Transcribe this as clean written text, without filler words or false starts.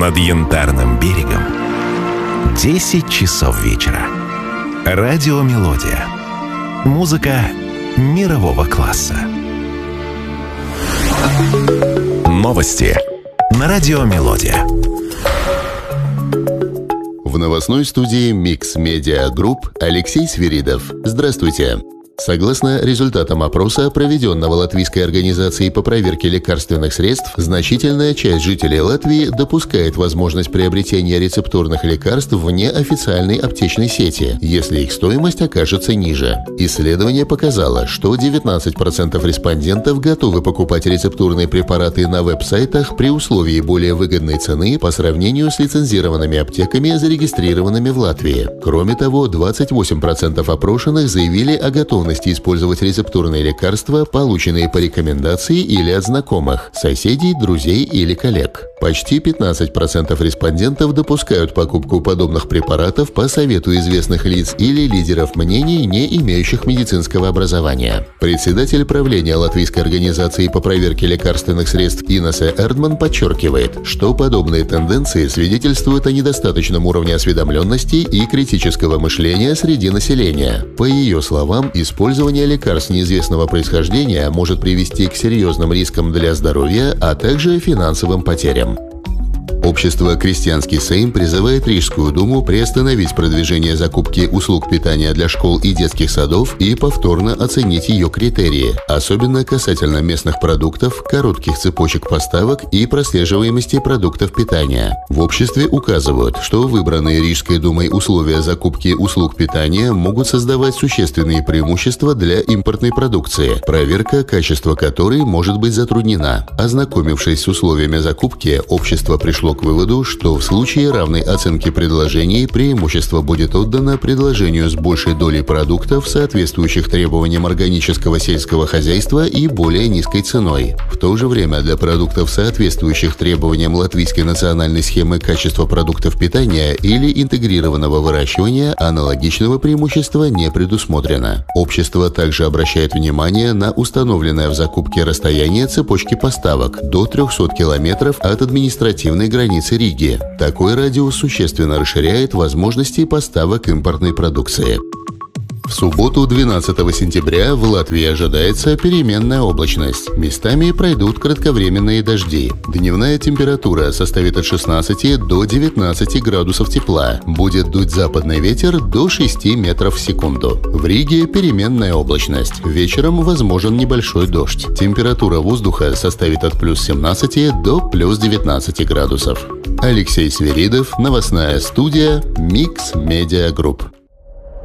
над Янтарным берегом 10 часов вечера. Радиомелодия. Музыка мирового класса. Новости на Радиомелодия. В новостной студии Mix Media Group Алексей Свиридов. Здравствуйте. Согласно результатам опроса, проведенного Латвийской организацией по проверке лекарственных средств, значительная часть жителей Латвии допускает возможность приобретения рецептурных лекарств вне официальной аптечной сети, если их стоимость окажется ниже. Исследование показало, что 19% респондентов готовы покупать рецептурные препараты на веб-сайтах при условии более выгодной цены по сравнению с лицензированными аптеками, зарегистрированными в Латвии. Кроме того, 28% опрошенных заявили о готовности использовать рецептурные лекарства, полученные по рекомендации или от знакомых, соседей, друзей или коллег. Почти 15% респондентов допускают покупку подобных препаратов по совету известных лиц или лидеров мнений, не имеющих медицинского образования. Председатель правления Латвийской организации по проверке лекарственных средств Инесса Эрдман подчеркивает, что подобные тенденции свидетельствуют о недостаточном уровне осведомленности и критического мышления среди населения. По ее словам, использование лекарств неизвестного происхождения может привести к серьезным рискам для здоровья, а также финансовым потерям. Общество «Крестьянский Сейм» призывает Рижскую думу приостановить продвижение закупки услуг питания для школ и детских садов и повторно оценить ее критерии, особенно касательно местных продуктов, коротких цепочек поставок и прослеживаемости продуктов питания. В обществе указывают, что выбранные Рижской думой условия закупки услуг питания могут создавать существенные преимущества для импортной продукции, проверка качества которой может быть затруднена. Ознакомившись с условиями закупки, общество пришло к выводу, что в случае равной оценки предложений преимущество будет отдано предложению с большей долей продуктов, соответствующих требованиям органического сельского хозяйства и более низкой ценой. В то же время для продуктов, соответствующих требованиям латвийской национальной схемы качества продуктов питания или интегрированного выращивания, аналогичного преимущества не предусмотрено. Общество также обращает внимание на установленное в закупке расстояние цепочки поставок до 300 километров от административной границы Риги. Такой радиус существенно расширяет возможности поставок импортной продукции. В субботу, 12 сентября, в Латвии ожидается переменная облачность. Местами пройдут кратковременные дожди. Дневная температура составит от 16 до 19 градусов тепла. Будет дуть западный ветер до 6 метров в секунду. В Риге переменная облачность. Вечером возможен небольшой дождь. Температура воздуха составит от плюс 17 до плюс 19 градусов. Алексей Свиридов, новостная студия Mix Media Group.